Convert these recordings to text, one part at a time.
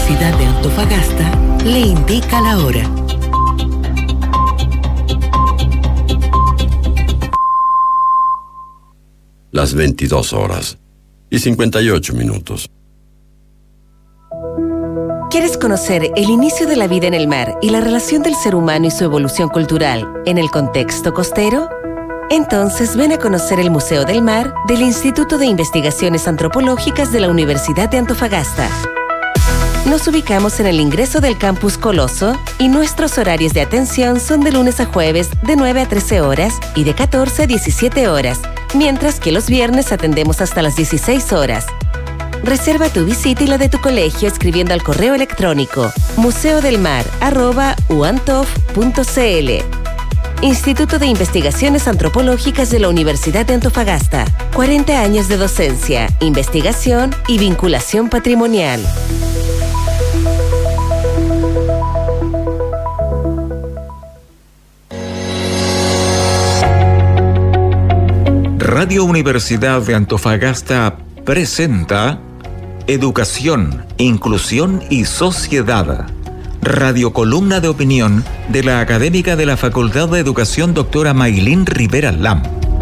Universidad de Antofagasta le indica la hora. Las 22:58. ¿Quieres conocer el inicio de la vida en el mar y la relación del ser humano y su evolución cultural en el contexto costero? Entonces ven a conocer el Museo del Mar del Instituto de Investigaciones Antropológicas de la Universidad de Antofagasta. Nos ubicamos en el ingreso del Campus Coloso y nuestros horarios de atención son de lunes a jueves de 9 a 13 horas y de 14 a 17 horas, mientras que los viernes atendemos hasta las 16 horas. Reserva tu visita y la de tu colegio escribiendo al correo electrónico museodelmar@uantof.cl. Instituto de Investigaciones Antropológicas de la Universidad de Antofagasta. 40 años de docencia, investigación y vinculación patrimonial. Radio Universidad de Antofagasta presenta Educación, Inclusión y Sociedad. Radiocolumna de opinión de la académica de la Facultad de Educación, doctora Maylin Rivera Lam.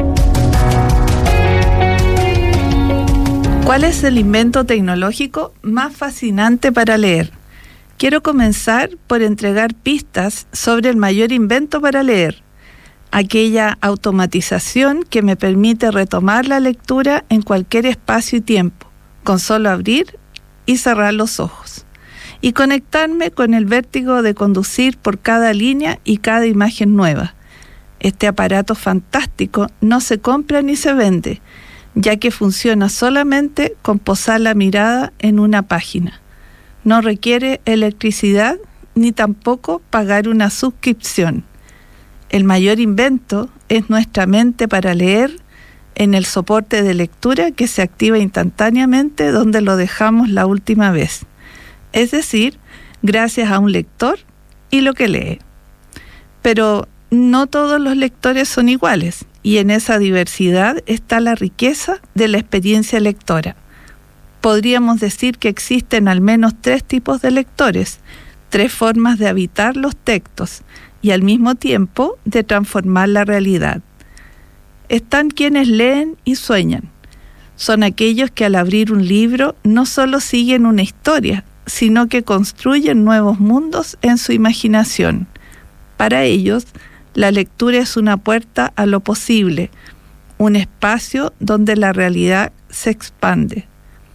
¿Cuál es el invento tecnológico más fascinante para leer? Quiero comenzar por entregar pistas sobre el mayor invento para leer, aquella automatización que me permite retomar la lectura en cualquier espacio y tiempo, con solo abrir y cerrar los ojos, y conectarme con el vértigo de conducir por cada línea y cada imagen nueva. Este aparato fantástico no se compra ni se vende, ya que funciona solamente con posar la mirada en una página. No requiere electricidad ni tampoco pagar una suscripción. El mayor invento es nuestra mente para leer en el soporte de lectura que se activa instantáneamente donde lo dejamos la última vez. Es decir, gracias a un lector y lo que lee. Pero no todos los lectores son iguales, y en esa diversidad está la riqueza de la experiencia lectora. Podríamos decir que existen al menos 3 tipos de lectores, 3 formas de habitar los textos y al mismo tiempo de transformar la realidad. Están quienes leen y sueñan. Son aquellos que al abrir un libro no solo siguen una historia, sino que construyen nuevos mundos en su imaginación. Para ellos, la lectura es una puerta a lo posible, un espacio donde la realidad se expande.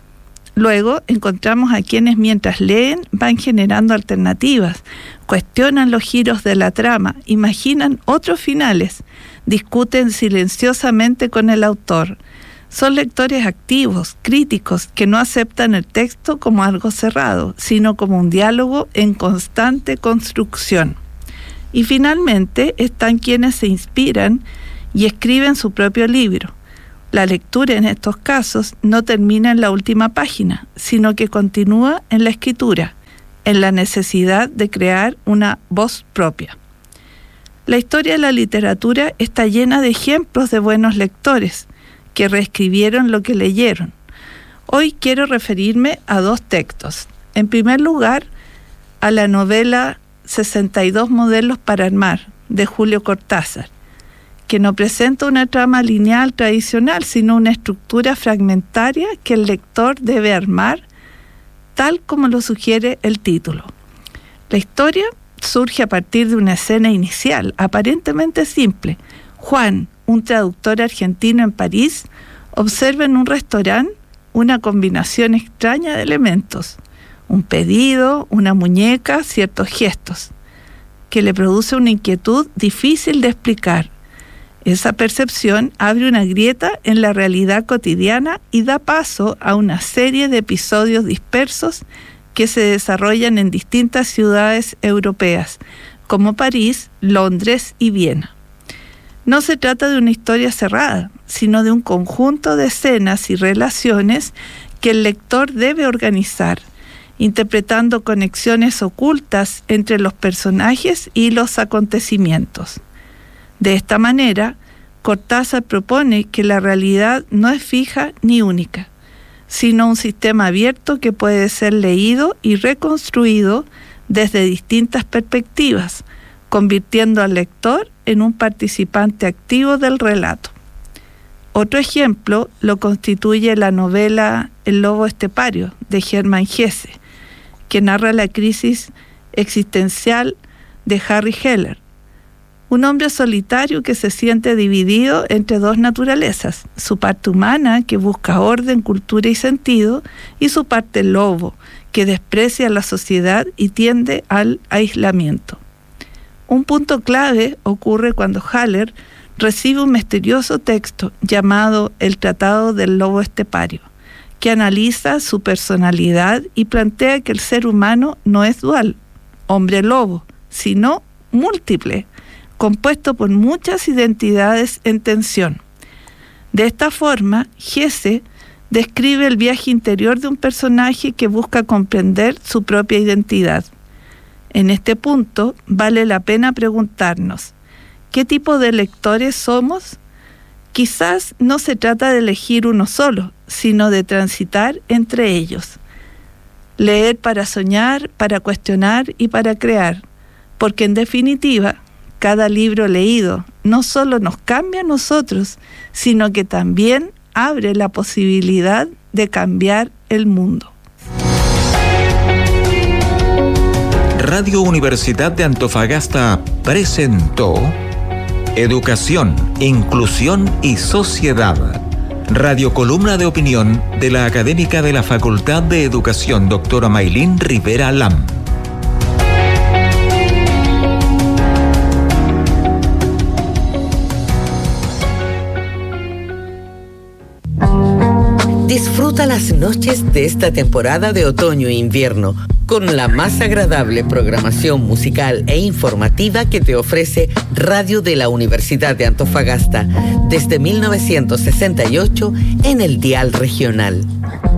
Luego encontramos a quienes mientras leen van generando alternativas, cuestionan los giros de la trama, imaginan otros finales, discuten silenciosamente con el autor. Son lectores activos, críticos, que no aceptan el texto como algo cerrado, sino como un diálogo en constante construcción. Y finalmente están quienes se inspiran y escriben su propio libro. La lectura en estos casos no termina en la última página, sino que continúa en la escritura, en la necesidad de crear una voz propia. La historia de la literatura está llena de ejemplos de buenos lectores que reescribieron lo que leyeron. Hoy quiero referirme a 2 textos. En primer lugar, a la novela 62 modelos para armar, de Julio Cortázar, que no presenta una trama lineal tradicional, sino una estructura fragmentaria que el lector debe armar, tal como lo sugiere el título. La historia surge a partir de una escena inicial, aparentemente simple. Juan, un traductor argentino en París, observa en un restaurante una combinación extraña de elementos, un pedido, una muñeca, ciertos gestos, que le produce una inquietud difícil de explicar. Esa percepción abre una grieta en la realidad cotidiana y da paso a una serie de episodios dispersos que se desarrollan en distintas ciudades europeas, como París, Londres y Viena. No se trata de una historia cerrada, sino de un conjunto de escenas y relaciones que el lector debe organizar, interpretando conexiones ocultas entre los personajes y los acontecimientos. De esta manera, Cortázar propone que la realidad no es fija ni única. sino un sistema abierto que puede ser leído y reconstruido desde distintas perspectivas, convirtiendo al lector en un participante activo del relato. Otro ejemplo lo constituye la novela El lobo estepario, de Hermann Hesse, que narra la crisis existencial de Harry Heller, un hombre solitario que se siente dividido entre dos naturalezas, su parte humana, que busca orden, cultura y sentido, y su parte lobo, que desprecia la sociedad y tiende al aislamiento. Un punto clave ocurre cuando Haller recibe un misterioso texto llamado El Tratado del Lobo Estepario, que analiza su personalidad y plantea que el ser humano no es dual, hombre-lobo, sino múltiple, compuesto por muchas identidades en tensión. De esta forma, Hesse describe el viaje interior de un personaje que busca comprender su propia identidad. En este punto, vale la pena preguntarnos, ¿qué tipo de lectores somos? Quizás no se trata de elegir uno solo, sino de transitar entre ellos. Leer para soñar, para cuestionar y para crear, porque en definitiva, cada libro leído no solo nos cambia a nosotros, sino que también abre la posibilidad de cambiar el mundo. Radio Universidad de Antofagasta presentó Educación, Inclusión y Sociedad. Radiocolumna de opinión de la académica de la Facultad de Educación, doctora Maylin Rivera Lam. Disfruta las noches de esta temporada de otoño e invierno con la más agradable programación musical e informativa que te ofrece Radio de la Universidad de Antofagasta desde 1968 en el dial regional.